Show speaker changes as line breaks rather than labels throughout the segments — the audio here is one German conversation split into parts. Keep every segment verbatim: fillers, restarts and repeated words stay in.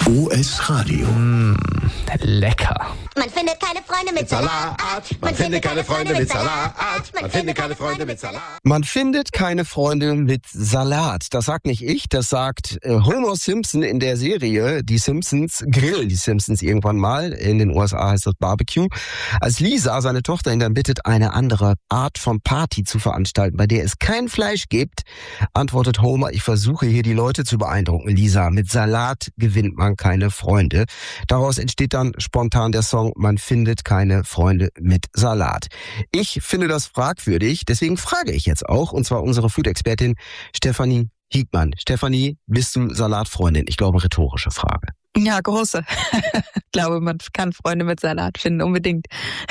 O S Radio.
Mmh, lecker.
Man findet keine Freunde mit Salat.
Man findet keine Freunde mit Salat. Man findet keine Freunde mit Salat.
Man findet keine Freunde mit Salat. Das sagt nicht ich, das sagt äh, Homer Simpson in der Serie Die Simpsons, Grill die Simpsons irgendwann mal. In den U S A heißt das Barbecue. Als Lisa, seine Tochter, ihn dann bittet, eine andere Art von Party zu veranstalten, bei der es kein Fleisch gibt, antwortet Homer, ich versuche hier die Leute zu beeindrucken. Lisa, mit Salat gewinnt man keine Freunde. Daraus entsteht dann spontan der Song Man findet keine Freunde mit Salat. Ich finde das fragwürdig, deswegen frage ich jetzt auch, und zwar unsere Food-Expertin Stefanie Hiegmann. Stefanie, bist du Salatfreundin? Ich glaube, rhetorische Frage.
Ja, große. Ich glaube, man kann Freunde mit Salat finden, unbedingt.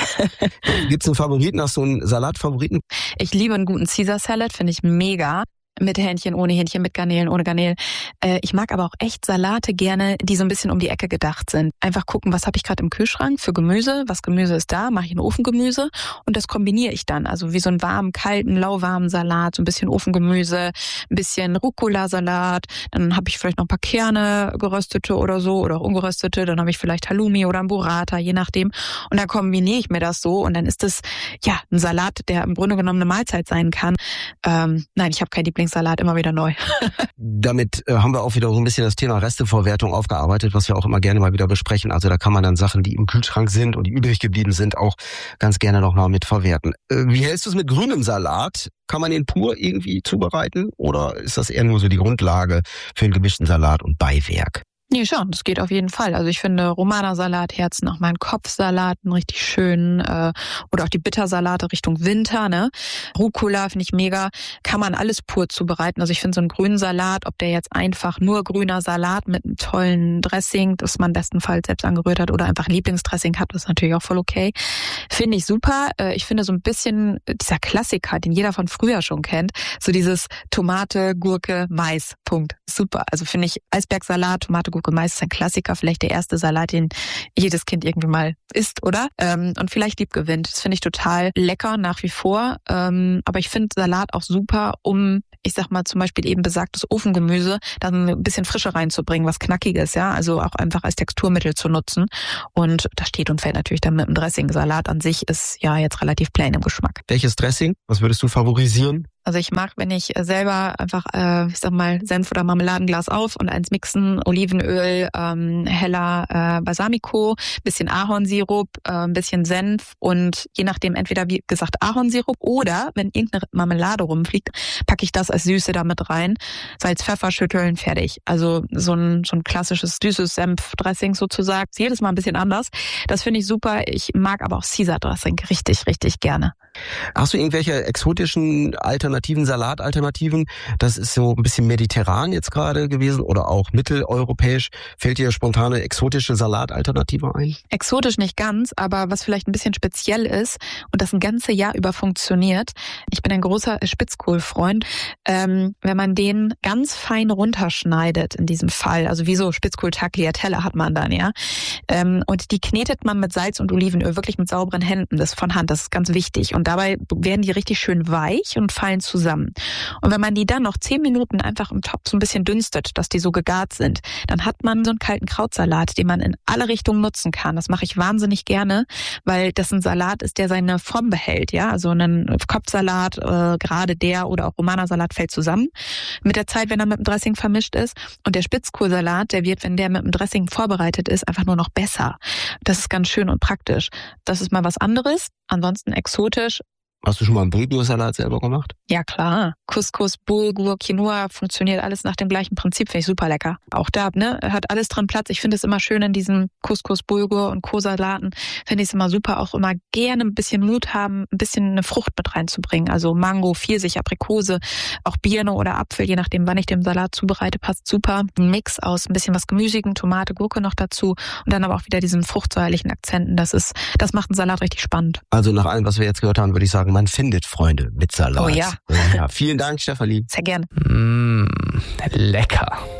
Gibt's einen Favoriten? Hast du einen Salatfavoriten?
Ich liebe einen guten Caesar Salad, finde ich mega. Mit Hähnchen, ohne Hähnchen, mit Garnelen, ohne Garnelen. Äh, ich mag aber auch echt Salate gerne, die so ein bisschen um die Ecke gedacht sind. Einfach gucken, was habe ich gerade im Kühlschrank für Gemüse, was Gemüse ist da, mache ich ein Ofengemüse und das kombiniere ich dann. Also wie so einen warmen, kalten, lauwarmen Salat, so ein bisschen Ofengemüse, ein bisschen Rucola-Salat, dann habe ich vielleicht noch ein paar Kerne, geröstete oder so, oder auch ungeröstete, dann habe ich vielleicht Halloumi oder ein Burrata, je nachdem. Und dann kombiniere ich mir das so und dann ist es ja ein Salat, der im Grunde genommen eine Mahlzeit sein kann. Ähm, nein, ich habe kein Lieblings Salat immer wieder neu.
Damit äh, haben wir auch wieder so ein bisschen das Thema Resteverwertung aufgearbeitet, was wir auch immer gerne mal wieder besprechen. Also da kann man dann Sachen, die im Kühlschrank sind und die übrig geblieben sind, auch ganz gerne noch mal mit verwerten. Äh, wie hältst du es mit grünem Salat? Kann man den pur irgendwie zubereiten oder ist das eher nur so die Grundlage für einen gemischten Salat und Beiwerk?
Nee, schon, das geht auf jeden Fall. Also ich finde Romana-Salatherzen, auch meinen Kopfsalaten richtig schön, äh, oder auch die Bittersalate Richtung Winter, ne? Rucola finde ich mega. Kann man alles pur zubereiten. Also ich finde so einen grünen Salat, ob der jetzt einfach nur grüner Salat mit einem tollen Dressing, das man bestenfalls selbst angerührt hat oder einfach Lieblingsdressing hat, das ist natürlich auch voll okay. Finde ich super. Äh, ich finde so ein bisschen dieser Klassiker, den jeder von früher schon kennt, so dieses Tomate, Gurke, Mais, Punkt. Super. Also finde ich Eisbergsalat, Tomate, Gurke, Mais ist ein Klassiker, vielleicht der erste Salat, den jedes Kind irgendwie mal isst, oder? Ähm, und vielleicht lieb gewinnt. Das finde ich total lecker nach wie vor. Ähm, aber ich finde Salat auch super, um, ich sag mal zum Beispiel eben besagtes Ofengemüse, dann ein bisschen Frische reinzubringen, was Knackiges, ja, also auch einfach als Texturmittel zu nutzen. Und das steht und fällt natürlich dann mit dem Dressing. Salat an sich ist ja jetzt relativ plain im Geschmack.
Welches Dressing? Was würdest du favorisieren?
Also ich mag, wenn ich selber einfach, äh, ich sag mal, Senf oder Marmeladenglas auf und eins mixen, Olivenöl, ähm, heller äh, Balsamico, bisschen Ahornsirup, äh, ein bisschen Senf und je nachdem entweder, wie gesagt, Ahornsirup oder, wenn irgendeine Marmelade rumfliegt, packe ich das als Süße damit rein. Salz, Pfeffer schütteln, fertig. Also so ein, so ein klassisches süßes Senfdressing sozusagen. Ist jedes Mal ein bisschen anders. Das finde ich super. Ich mag aber auch Caesar-Dressing richtig, richtig gerne.
Hast du irgendwelche exotischen alternativen Salatalternativen? Das ist so ein bisschen mediterran jetzt gerade gewesen oder auch mitteleuropäisch. Fällt dir spontane exotische Salatalternative ein?
Exotisch nicht ganz, aber was vielleicht ein bisschen speziell ist und das ein ganze Jahr über funktioniert. Ich bin ein großer Spitzkohlfreund. Ähm, wenn man den ganz fein runterschneidet in diesem Fall, also wie so Spitzkohl-Tagliatelle hat man dann, ja. Ähm, und die knetet man mit Salz und Olivenöl, wirklich mit sauberen Händen, das von Hand, das ist ganz wichtig. Und dabei werden die richtig schön weich und fallen zusammen. Und wenn man die dann noch zehn Minuten einfach im Topf so ein bisschen dünstet, dass die so gegart sind, dann hat man so einen kalten Krautsalat, den man in alle Richtungen nutzen kann. Das mache ich wahnsinnig gerne, weil das ein Salat ist, der seine Form behält. Ja, also ein Kopfsalat, äh, gerade der oder auch Romana-Salat fällt zusammen mit der Zeit, wenn er mit dem Dressing vermischt ist. Und der Spitzkohlsalat, der wird, wenn der mit dem Dressing vorbereitet ist, einfach nur noch besser. Das ist ganz schön und praktisch. Das ist mal was anderes. Ansonsten exotisch.
Hast du schon mal einen Bulgur-Salat selber gemacht?
Ja, klar. Couscous, Bulgur, Quinoa, funktioniert alles nach dem gleichen Prinzip. Finde ich super lecker. Auch da, ne, hat alles dran Platz. Ich finde es immer schön in diesen Couscous, Bulgur und Co-Salaten. Finde ich es immer super. Auch immer gerne ein bisschen Mut haben, ein bisschen eine Frucht mit reinzubringen. Also Mango, Pfirsich, Aprikose, auch Birne oder Apfel, je nachdem, wann ich den Salat zubereite, passt super. Ein Mix aus ein bisschen was Gemüsigen, Tomate, Gurke noch dazu und dann aber auch wieder diesen fruchtsäuerlichen Akzenten. Das ist, das macht einen Salat richtig spannend.
Also nach allem, was wir jetzt gehört haben, würde ich sagen, man findet Freunde mit Salat.
Oh ja.
Ja, vielen Dank, Stefanie.
Sehr gerne.
Mmh, lecker.